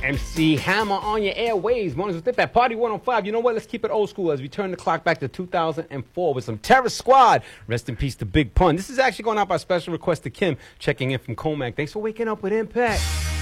MC Hammer on your airwaves. Mornings with Dip at Party 105. You know what? Let's keep it old school as we turn the clock back to 2004 with some Terror Squad. Rest in peace to Big Pun. This is actually going out by special request to Kim, checking in from Comac. Thanks for waking up with Impact.